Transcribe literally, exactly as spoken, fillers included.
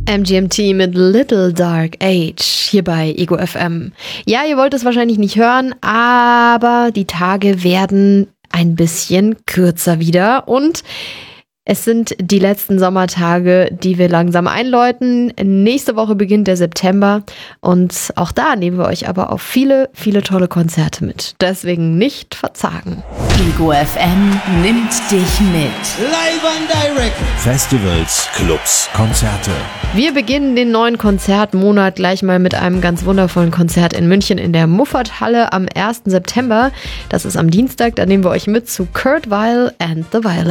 M G M T mit Little Dark Age hier bei Ego F M. Ja, ihr wollt es wahrscheinlich nicht hören, aber die Tage werden ein bisschen kürzer wieder und es sind die letzten Sommertage, die wir langsam einläuten. Nächste Woche beginnt der September und auch da nehmen wir euch aber auf viele, viele tolle Konzerte mit. Deswegen nicht verzagen. Ego F M nimmt dich mit. Live and direct. Festivals, Clubs, Konzerte. Wir beginnen den neuen Konzertmonat gleich mal mit einem ganz wundervollen Konzert in München in der Muffathalle am ersten September. Das ist am Dienstag, da nehmen wir euch mit zu Kurt Weill and the Violets.